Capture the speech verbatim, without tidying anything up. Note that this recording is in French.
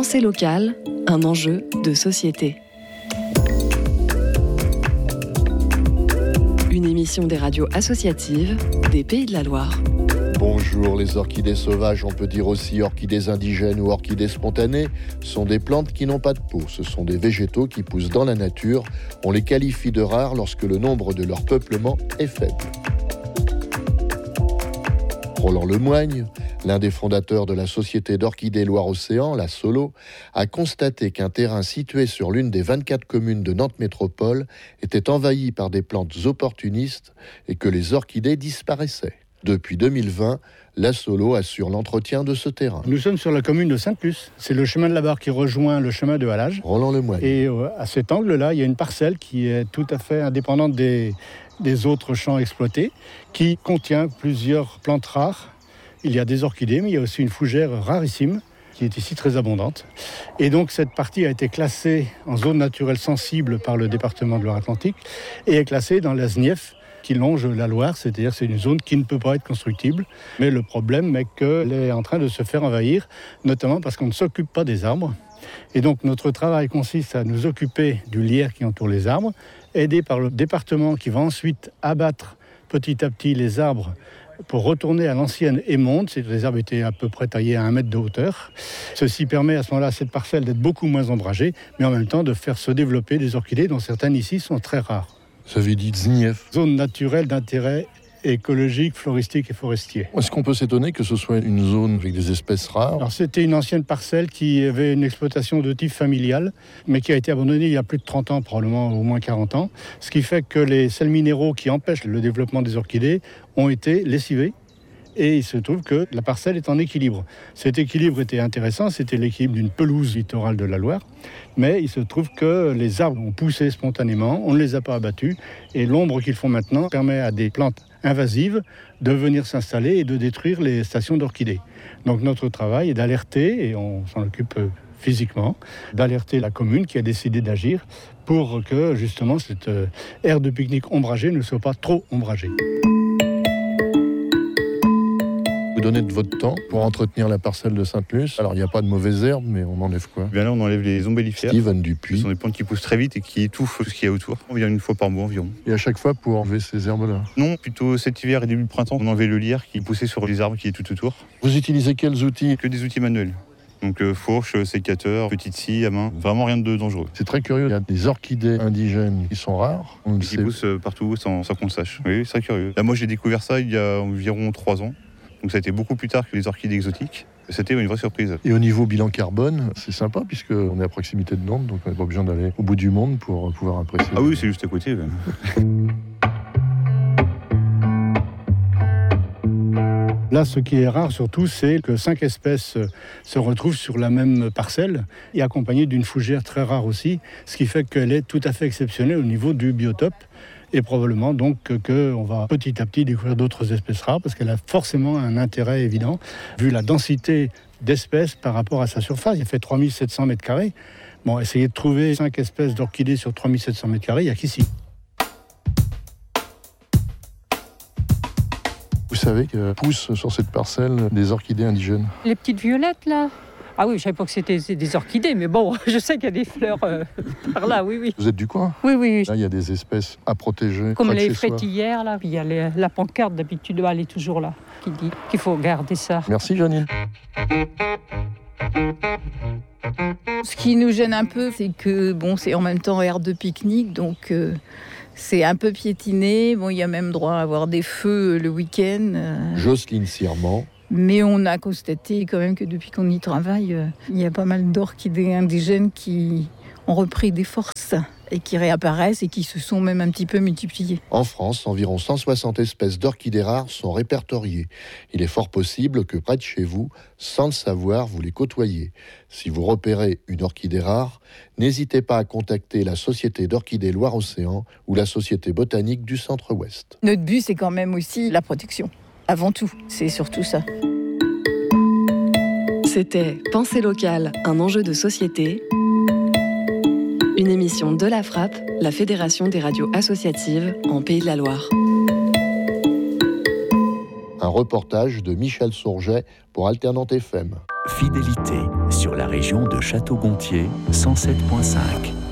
Pensée locale, un enjeu de société. Une émission des radios associatives des Pays de la Loire. Bonjour, les orchidées sauvages, on peut dire aussi orchidées indigènes ou orchidées spontanées, sont des plantes qui n'ont pas de peau. Ce sont des végétaux qui poussent dans la nature. On les qualifie de rares lorsque le nombre de leur peuplement est faible. Roland Lemoigne, l'un des fondateurs de la Société d'Orchidées Loire-Océan, la Solo, a constaté qu'un terrain situé sur l'une des vingt-quatre communes de Nantes Métropole était envahi par des plantes opportunistes et que les orchidées disparaissaient. Depuis deux mille vingt, la Solo assure l'entretien de ce terrain. Nous sommes sur la commune de Sainte-Luce. C'est le chemin de la Barre qui rejoint le chemin de Halage. Roland Lemoigne. Et euh, à cet angle-là, il y a une parcelle qui est tout à fait indépendante des, des autres champs exploités, qui contient plusieurs plantes rares. Il y a des orchidées, mais il y a aussi une fougère rarissime, qui est ici très abondante. Et donc cette partie a été classée en zone naturelle sensible par le département de Loire-Atlantique et est classée dans la S N I F, qui longe la Loire, c'est-à-dire c'est une zone qui ne peut pas être constructible. Mais le problème est qu'elle est en train de se faire envahir, notamment parce qu'on ne s'occupe pas des arbres. Et donc notre travail consiste à nous occuper du lierre qui entoure les arbres, aidé par le département qui va ensuite abattre petit à petit les arbres pour retourner à l'ancienne émonde. Les arbres étaient à peu près taillés à un mètre de hauteur. Ceci permet à ce moment-là à cette parcelle d'être beaucoup moins ombragée, mais en même temps de faire se développer des orchidées dont certaines ici sont très rares. Ça veut dire S N I F. Zone naturelle d'intérêt écologique, floristique et forestier. Est-ce qu'on peut s'étonner que ce soit une zone avec des espèces rares ? Alors, c'était une ancienne parcelle qui avait une exploitation de type familial, mais qui a été abandonnée il y a plus de trente ans, probablement au moins quarante ans. Ce qui fait que les sels minéraux qui empêchent le développement des orchidées ont été lessivés. Et il se trouve que la parcelle est en équilibre. Cet équilibre était intéressant, c'était l'équilibre d'une pelouse littorale de la Loire. Mais il se trouve que les arbres ont poussé spontanément, on ne les a pas abattus. Et l'ombre qu'ils font maintenant permet à des plantes invasives de venir s'installer et de détruire les stations d'orchidées. Donc notre travail est d'alerter, et on s'en occupe physiquement, d'alerter la commune qui a décidé d'agir pour que justement cette aire de pique-nique ombragée ne soit pas trop ombragée. Vous donnez de votre temps pour entretenir la parcelle de Sainte-Luce. Alors, il n'y a pas de mauvaises herbes, mais on enlève quoi ? Bien là, on enlève les ombellifères. Steven Dupuis. Ce sont des plantes qui poussent très vite et qui étouffent tout ce qu'il y a autour. On vient une fois par mois environ. Et à chaque fois pour enlever ces herbes-là ? Non, plutôt cet hiver et début de printemps, on enlevait le lierre qui poussait sur les arbres qui est tout autour. Vous utilisez quels outils ? Que des outils manuels. Donc euh, fourche, sécateur, petite scie à main. Vraiment rien de dangereux. C'est très curieux. Il y a des orchidées indigènes qui sont rares. On qui sait... poussent partout sans, sans qu'on le sache. Oui, c'est très curieux. Là, moi, j'ai découvert ça il y a environ trois ans. Donc ça a été beaucoup plus tard que les orchidées exotiques. C'était une vraie surprise. Et au niveau bilan carbone, c'est sympa puisqu'on est à proximité de Nantes, donc on n'a pas besoin d'aller au bout du monde pour pouvoir apprécier. Ah oui, c'est juste à côté. Là, ce qui est rare surtout, c'est que cinq espèces se retrouvent sur la même parcelle et accompagnées d'une fougère très rare aussi, ce qui fait qu'elle est tout à fait exceptionnelle au niveau du biotope. Et probablement donc qu'on va petit à petit découvrir d'autres espèces rares parce qu'elle a forcément un intérêt évident vu la densité d'espèces par rapport à sa surface. Il fait trois mille sept cents mètres carrés. Bon, essayer de trouver cinq espèces d'orchidées sur trois mille sept cents mètres carrés, il n'y a qu'ici. Vous savez que poussent sur cette parcelle des orchidées indigènes. Les petites violettes là ? Ah oui, je ne savais pas que c'était des orchidées, mais bon, je sais qu'il y a des fleurs euh, par là, oui, oui. Vous êtes du coin ? Oui, oui. Là, il y a des espèces à protéger. Comme les frétillères, là. Il y a les, la pancarte, d'habitude, elle est toujours là, qui dit qu'il faut garder ça. Merci, Janine. Ce qui nous gêne un peu, c'est que bon, c'est en même temps aire de pique-nique, donc euh, c'est un peu piétiné. Bon, il y a même droit à avoir des feux le week-end. Euh... Jocelyne Sirement. Mais on a constaté quand même que depuis qu'on y travaille, euh, il y a pas mal d'orchidées indigènes qui ont repris des forces et qui réapparaissent et qui se sont même un petit peu multipliées. En France, environ cent soixante espèces d'orchidées rares sont répertoriées. Il est fort possible que près de chez vous, sans le savoir, vous les côtoyez. Si vous repérez une orchidée rare, n'hésitez pas à contacter la Société d'Orchidées Loire-Océan ou la Société botanique du Centre-Ouest. Notre but, c'est quand même aussi la protection. Avant tout, c'est surtout ça. C'était Pensée locale, un enjeu de société. Une émission de la Frappe, la Fédération des radios associatives en Pays de la Loire. Un reportage de Michel Sourget pour Alternante F M. Fidélité sur la région de Château-Gontier cent sept virgule cinq.